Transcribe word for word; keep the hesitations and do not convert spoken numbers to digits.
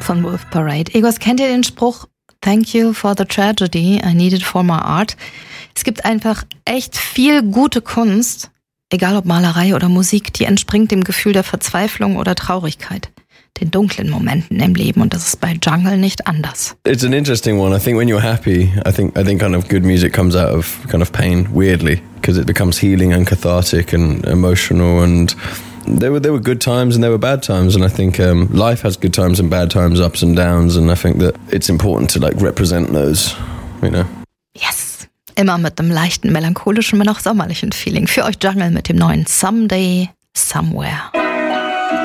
von Wolf Parade. Egos, kennt ihr den Spruch Thank you for the tragedy, I need it for my art? Es gibt einfach echt viel gute Kunst, egal ob Malerei oder Musik, die entspringt dem Gefühl der Verzweiflung oder Traurigkeit, den dunklen Momenten im Leben, und das ist bei Jungle nicht anders. It's an interesting one. I think when you're happy, I think I think kind of good music comes out of kind of pain, weirdly, because it becomes healing and cathartic and emotional, and there were there were good times and there were bad times, and I think um, life has good times and bad times, ups and downs, and I think that it's important to like represent those, you know. Yes. Immer mit einem leichten, melancholischen, wenn auch sommerlichen Feeling. Für euch Jungle mit dem neuen Someday, Somewhere.